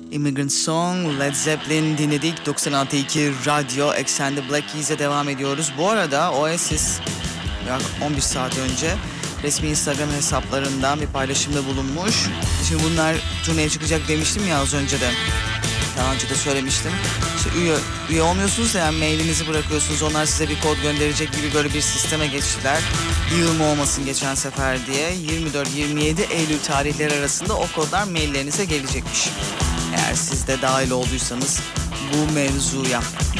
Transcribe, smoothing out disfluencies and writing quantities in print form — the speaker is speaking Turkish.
Immigrant Song, Led Zeppelin dinledik. 96.2 Radyo Extended Black Keys'e devam ediyoruz. Bu arada Oasis 11 saat önce resmi Instagram hesaplarından bir paylaşımda bulunmuş. Şimdi bunlar turneye çıkacak demiştim ya az önce de. Daha önce de söylemiştim. İşte üye olmuyorsunuz da yani mailinizi bırakıyorsunuz. Onlar size bir kod gönderecek gibi böyle bir sisteme geçtiler. Yığılma olmasın geçen sefer diye. 24-27 Eylül tarihleri arasında o kodlar maillerinize gelecekmiş. Eğer siz de dahil olduysanız bu mevzuya.